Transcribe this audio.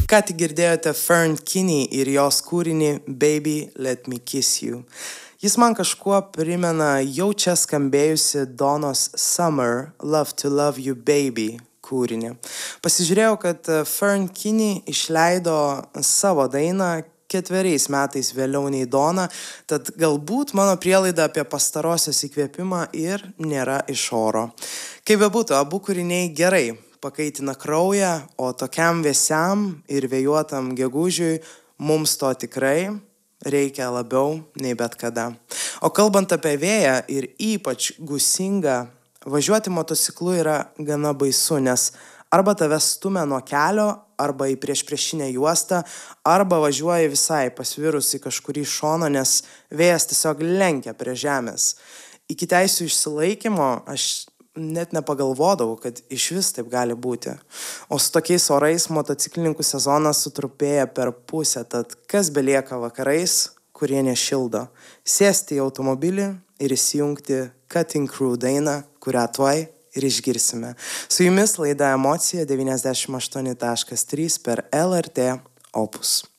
Ką tik girdėjote Fern Kinney ir jos kūrinį Baby Let Me Kiss You. Jis man kažkuo primena jau čia skambėjusi Donnos Summer Love to Love You Baby kūrinį. Pasižiūrėjau, kad Fern Kinney išleido savo dainą 4 metais vėliau nei Donna, tad galbūt mano prielaida apie pastarosios įkvėpimą ir nėra iš oro. Kaip bebūtų, abu kūriniai gerai pakaitina kraują, o tokiam vėsiam ir vėjuotam gegužiui mums to tikrai reikia labiau nei bet kada. O kalbant apie vėją ir ypač gūsingą, važiuoti motociklu yra gana baisu, nes arba tave stumia nuo kelio, arba į priešpriešinę juostą, arba važiuoji visai pasvirus į kažkurį šoną, nes vėjas tiesiog lenkia prie žemės. Iki teisių išsilaikymo aš net nepagalvodavau, kad iš vis taip gali būti. O su tokiais orais motociklininkų sezonas sutrupėja per pusę, tad kas belieka vakarais, kurie nešildo, sėsti į automobilį ir įsijungti Cutting Crew dainą, kurią tuoj ir išgirsime. Su jumis laida Emocija 98.3 per LRT Opus.